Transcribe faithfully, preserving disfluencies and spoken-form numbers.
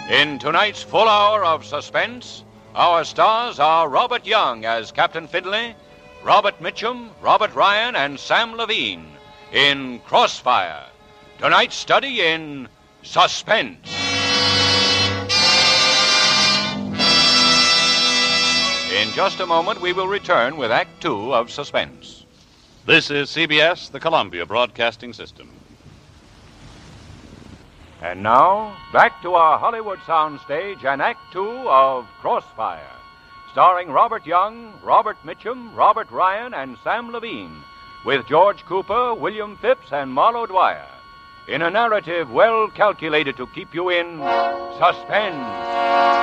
In tonight's full hour of suspense, our stars are Robert Young as Captain Findlay, Robert Mitchum, Robert Ryan, and Sam Levine in Crossfire, tonight's study in suspense. In just a moment, we will return with Act Two of Suspense. This is C B S, the Columbia Broadcasting System. And now, back to our Hollywood soundstage and Act Two of Crossfire, starring Robert Young, Robert Mitchum, Robert Ryan, and Sam Levine, with George Cooper, William Phipps, and Marlo Dwyer, in a narrative well calculated to keep you in suspense.